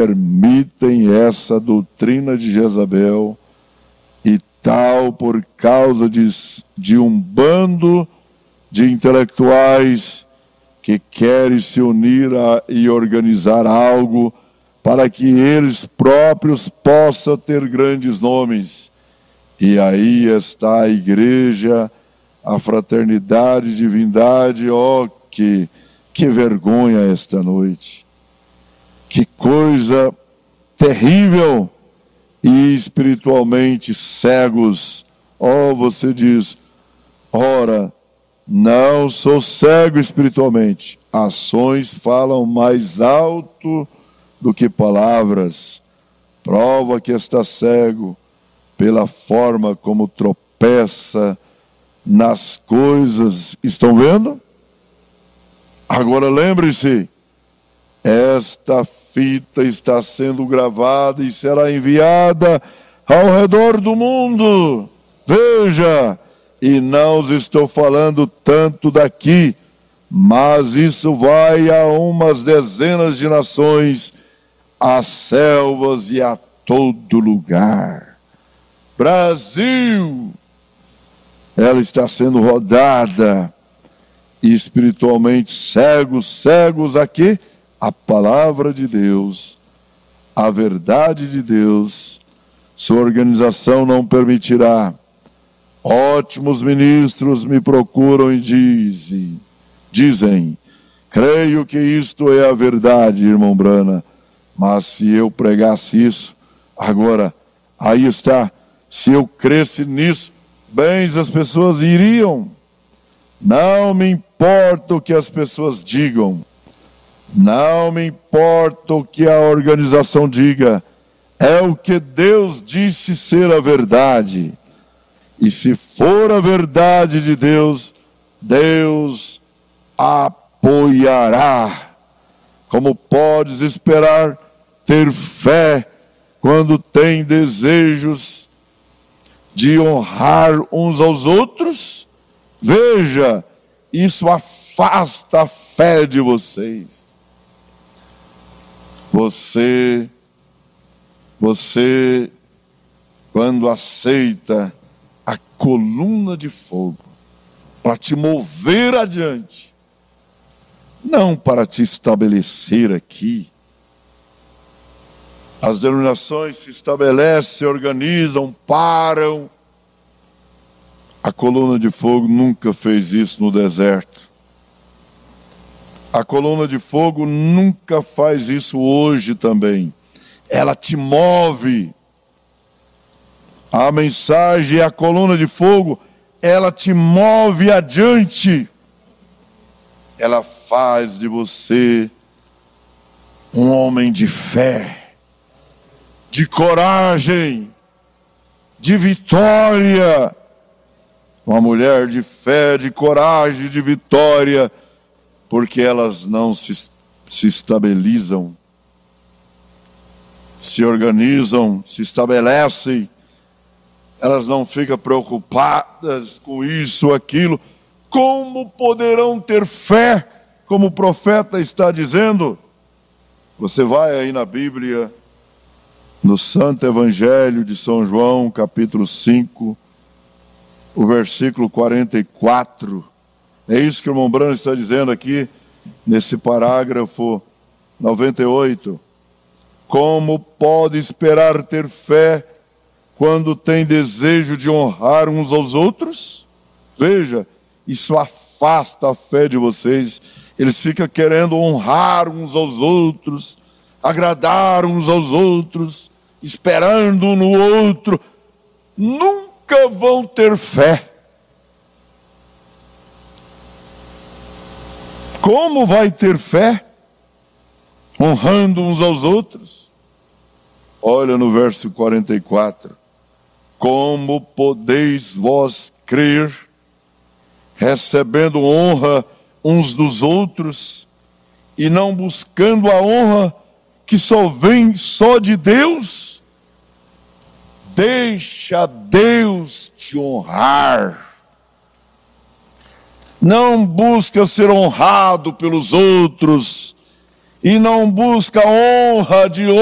permitem essa doutrina de Jezabel, e tal por causa de um bando de intelectuais que querem se unir e organizar algo para que eles próprios possam ter grandes nomes. E aí está a igreja, a fraternidade, divindade. Que vergonha esta noite. Que coisa terrível. E espiritualmente cegos. Você diz, ora, não sou cego espiritualmente. Ações falam mais alto do que palavras. Prova que está cego pela forma como tropeça nas coisas. Estão vendo? Agora lembre-se, esta fita está sendo gravada e será enviada ao redor do mundo. Veja, e não os estou falando tanto daqui, mas isso vai a umas dezenas de nações, às selvas e a todo lugar. Brasil, ela está sendo rodada, e espiritualmente cegos aqui, a palavra de Deus, a verdade de Deus. Sua organização não permitirá. Ótimos ministros me procuram e dizem, creio que isto é a verdade, irmão Brana, mas se eu pregasse isso, agora, aí está, se eu cresce nisso, bens as pessoas iriam. Não me importa o que as pessoas digam, não me importa o que a organização diga, é o que Deus disse ser a verdade. E se for a verdade de Deus, Deus apoiará. Como podes esperar ter fé quando tem desejos de honrar uns aos outros? Veja, isso afasta a fé de vocês. Você, quando aceita a coluna de fogo para te mover adiante, não para te estabelecer aqui. As denominações se estabelecem, se organizam, param. A coluna de fogo nunca fez isso no deserto. A coluna de fogo nunca faz isso hoje também. Ela te move. A mensagem e a coluna de fogo, ela te move adiante. Ela faz de você um homem de fé, de coragem, de vitória. Uma mulher de fé, de coragem, de vitória, porque elas não se estabilizam, se organizam, se estabelecem. Elas não ficam preocupadas com isso, aquilo. Como poderão ter fé, como o profeta está dizendo? Você vai aí na Bíblia, no Santo Evangelho de São João, capítulo 5, o versículo 44. É isso que o irmão Brano está dizendo aqui, nesse parágrafo 98. Como pode esperar ter fé quando tem desejo de honrar uns aos outros? Veja, isso afasta a fé de vocês. Eles ficam querendo honrar uns aos outros, agradar uns aos outros, esperando um no outro. Nunca vão ter fé. Como vai ter fé? Honrando uns aos outros? Olha no verso 44. Como podeis vós crer, recebendo honra uns dos outros, e não buscando a honra que só vem só de Deus? Deixa Deus te honrar. Não busca ser honrado pelos outros, e não busca honra de